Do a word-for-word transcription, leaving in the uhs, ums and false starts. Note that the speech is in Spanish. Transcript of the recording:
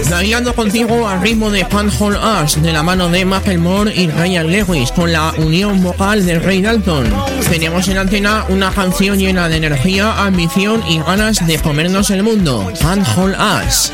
Bailando contigo al ritmo de Handhold Us, de la mano de Macklemore y Ryan Lewis, con la unión vocal de Ray Dalton. Tenemos en antena una canción llena de energía, ambición y ganas de comernos el mundo. Handhold Us.